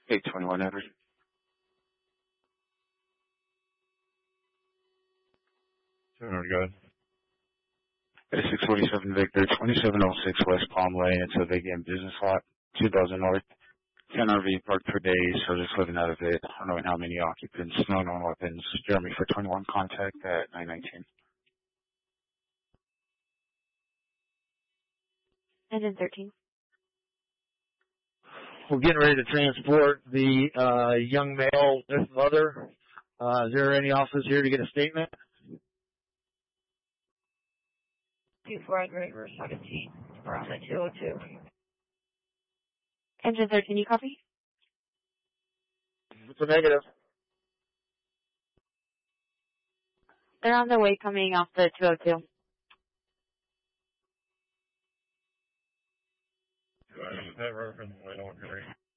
821 Everett. 200, go ahead. 647 Victor, 2706 West Palm Lane. It's a big game business lot, 2000 North. 10 RV parked per day, so just living out of it. I don't know how many occupants, no known weapons. Jeremy for 21, contact at 919. Engine 13. We're getting ready to transport the young male with mother. Is there any officers here to get a statement? 2-4 River 17, Bravo 202. Engine 13, you copy? It's a negative. They're on their way coming off the 202. That reference, I don't agree.